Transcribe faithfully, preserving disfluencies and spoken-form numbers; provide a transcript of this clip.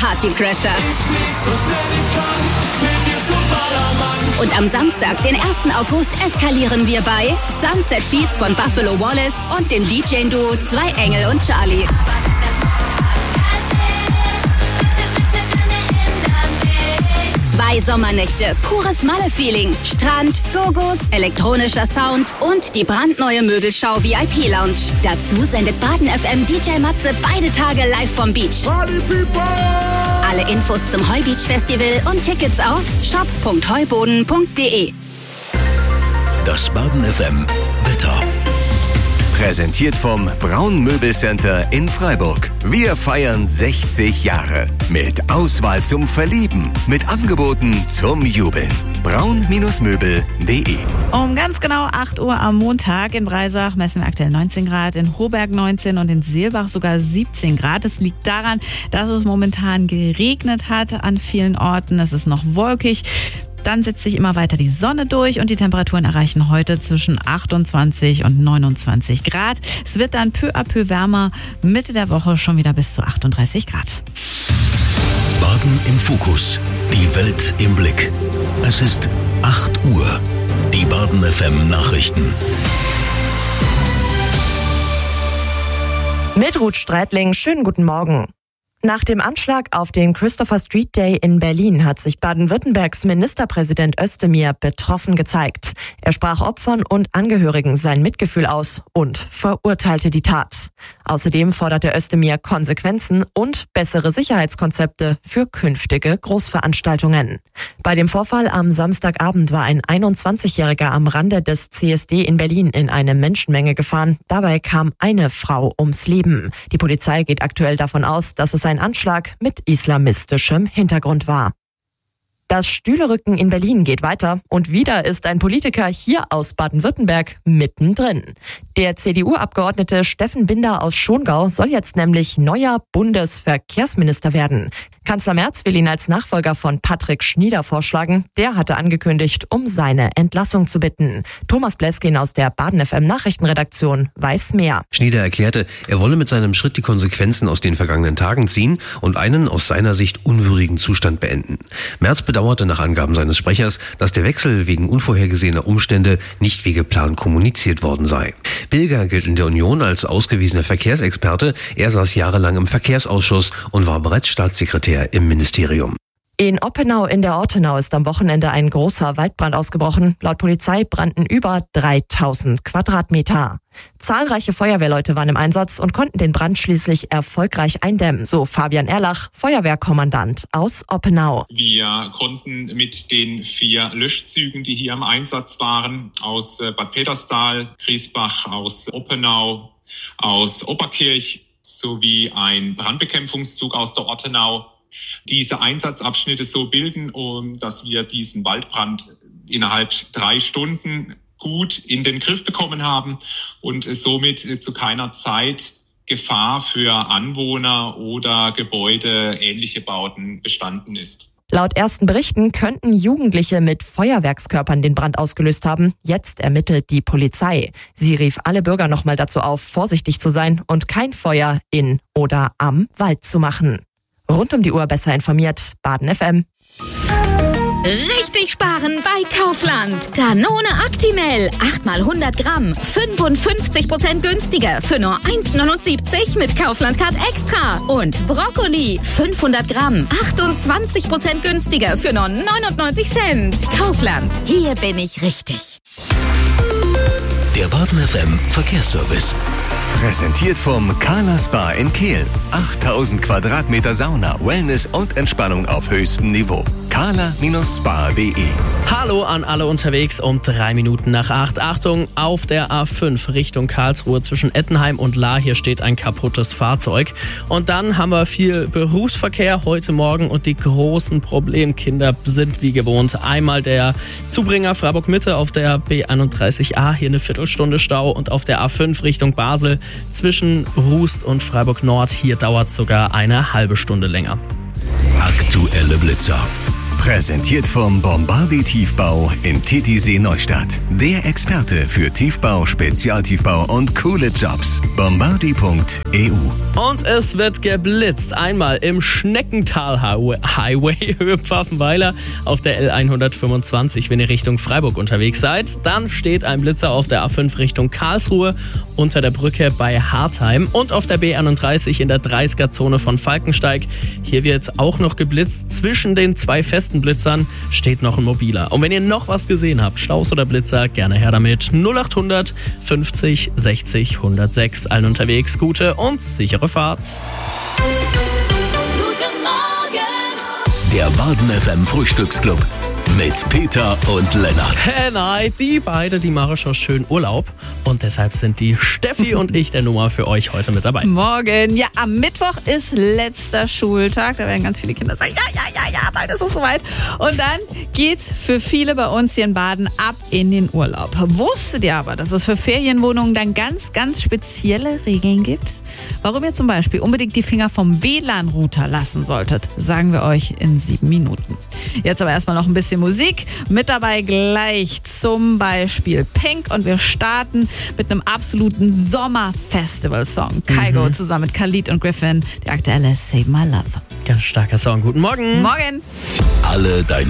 Partycrasher. Und am Samstag, den ersten August, eskalieren wir bei Sunset Beats von Buffalo Wallace und dem D J-Duo Zwei Engel und Charlie. Zwei Sommernächte, pures Malle-Feeling, Strand, Gogos, elektronischer Sound und die brandneue Möbelschau V I P-Lounge. Dazu sendet Baden F M D J Matze beide Tage live vom Beach. Party People! Alle Infos zum Heubeach Festival und Tickets auf shop punkt heuboden punkt de. Das Baden F M Wetter. Präsentiert vom Braun Möbelcenter in Freiburg. Wir feiern sechzig Jahre. Mit Auswahl zum Verlieben. Mit Angeboten zum Jubeln. braun Möbel punkt de. Um ganz genau acht Uhr am Montag in Breisach messen wir aktuell neunzehn Grad, in Hoberg neunzehn und in Seelbach sogar siebzehn Grad. Es liegt daran, dass es momentan geregnet hat an vielen Orten. Es ist noch wolkig. Dann setzt sich immer weiter die Sonne durch und die Temperaturen erreichen heute zwischen achtundzwanzig und neunundzwanzig Grad. Es wird dann peu à peu wärmer, Mitte der Woche schon wieder bis zu achtunddreißig Grad. Baden im Fokus, die Welt im Blick. Es ist acht Uhr. Die Baden F M Nachrichten. Mit Ruth Streitling, schönen guten Morgen. Nach dem Anschlag auf den Christopher Street Day in Berlin hat sich Baden-Württembergs Ministerpräsident Özdemir betroffen gezeigt. Er sprach Opfern und Angehörigen sein Mitgefühl aus und verurteilte die Tat. Außerdem forderte Özdemir Konsequenzen und bessere Sicherheitskonzepte für künftige Großveranstaltungen. Bei dem Vorfall am Samstagabend war ein einundzwanzigjähriger am Rande des C S D in Berlin in eine Menschenmenge gefahren. Dabei kam eine Frau ums Leben. Die Polizei geht aktuell davon aus, dass es ein Anschlag mit islamistischem Hintergrund war. Das Stühlerücken in Berlin geht weiter und wieder ist ein Politiker hier aus Baden-Württemberg mittendrin. Der C D U-Abgeordnete Steffen Binder aus Schongau soll jetzt nämlich neuer Bundesverkehrsminister werden. Kanzler Merz will ihn als Nachfolger von Patrick Schnieder vorschlagen. Der hatte angekündigt, um seine Entlassung zu bitten. Thomas Bleskin aus der Baden F M Nachrichtenredaktion weiß mehr. Schnieder erklärte, er wolle mit seinem Schritt die Konsequenzen aus den vergangenen Tagen ziehen und einen aus seiner Sicht unwürdigen Zustand beenden. Merz bedauerte nach Angaben seines Sprechers, dass der Wechsel wegen unvorhergesehener Umstände nicht wie geplant kommuniziert worden sei. Bilger gilt in der Union als ausgewiesener Verkehrsexperte. Er saß jahrelang im Verkehrsausschuss und war bereits Staatssekretär im Ministerium. In Oppenau in der Ortenau ist am Wochenende ein großer Waldbrand ausgebrochen. Laut Polizei brannten über dreitausend Quadratmeter. Zahlreiche Feuerwehrleute waren im Einsatz und konnten den Brand schließlich erfolgreich eindämmen, so Fabian Erlach, Feuerwehrkommandant aus Oppenau. Wir konnten mit den vier Löschzügen, die hier im Einsatz waren, aus Bad Peterstal, Griesbach, aus Oppenau, aus Opperkirch sowie ein Brandbekämpfungszug aus der Ortenau, diese Einsatzabschnitte so bilden, um dass wir diesen Waldbrand innerhalb drei Stunden gut in den Griff bekommen haben und somit zu keiner Zeit Gefahr für Anwohner oder Gebäude, ähnliche Bauten bestanden ist. Laut ersten Berichten könnten Jugendliche mit Feuerwerkskörpern den Brand ausgelöst haben. Jetzt ermittelt die Polizei. Sie rief alle Bürger nochmal dazu auf, vorsichtig zu sein und kein Feuer in oder am Wald zu machen. Rund um die Uhr besser informiert, Baden F M. Richtig sparen bei Kaufland. Danone Actimel, acht mal hundert Gramm, fünfundfünfzig Prozent günstiger für nur eins neunundsiebzig mit Kaufland Card Extra. Und Brokkoli, fünfhundert Gramm, achtundzwanzig Prozent günstiger für nur neunundneunzig Cent. Kaufland, hier bin ich richtig. Der Baden F M Verkehrsservice. Präsentiert vom Carla Spa in Kehl. achttausend Quadratmeter Sauna, Wellness und Entspannung auf höchstem Niveau. carla Spa punkt de. Hallo an alle unterwegs um drei Minuten nach acht. Achtung, auf der A fünf Richtung Karlsruhe zwischen Ettenheim und Lahr. Hier steht ein kaputtes Fahrzeug. Und dann haben wir viel Berufsverkehr heute Morgen und die großen Problemkinder sind wie gewohnt. Einmal der Zubringer Freiburg Mitte auf der B einunddreißig A, hier eine Viertelstunde Stau, und auf der A fünf Richtung Basel zwischen Rust und Freiburg Nord. Hier dauert sogar eine halbe Stunde länger. Aktuelle Blitzer. Präsentiert vom Bombardier Tiefbau in Titisee Neustadt. Der Experte für Tiefbau, Spezialtiefbau und coole Jobs. bombardier punkt e u Und es wird geblitzt. Einmal im Schneckental Highway Höhe Pfaffenweiler auf der L hundertfünfundzwanzig, wenn ihr Richtung Freiburg unterwegs seid. Dann steht ein Blitzer auf der A fünf Richtung Karlsruhe unter der Brücke bei Hartheim und auf der B einunddreißig in der dreißiger-Zone von Falkensteig. Hier wird auch noch geblitzt. Zwischen den zwei festen Blitzern steht noch ein mobiler. Und wenn ihr noch was gesehen habt, Staus oder Blitzer, gerne her damit. null acht hundert fünfzig sechzig hundertsechs. Allen unterwegs gute und sichere Fahrt. Guten Morgen! Der Baden F M Frühstücksclub mit Peter und Lennart. Hey, nein, die beide, die machen schon schön Urlaub. Und deshalb sind die Steffi und ich der Nummer für euch heute mit dabei. Morgen. Ja, am Mittwoch ist letzter Schultag. Da werden ganz viele Kinder sagen, ja, ja, ja, ja, bald ist es soweit. Und dann geht's für viele bei uns hier in Baden ab in den Urlaub. Wusstet ihr aber, dass es für Ferienwohnungen dann ganz, ganz spezielle Regeln gibt? Warum ihr zum Beispiel unbedingt die Finger vom W L A N-Router lassen solltet, sagen wir euch in sieben Minuten. Jetzt aber erstmal noch ein bisschen Musik. Mit dabei gleich zum Beispiel Pink und wir starten mit einem absoluten Sommer-Festival-Song. Kygo mhm. zusammen mit Khalid und Griffin, die aktuelle Save My Love. Ganz starker Song. Guten Morgen. Morgen. Alle deine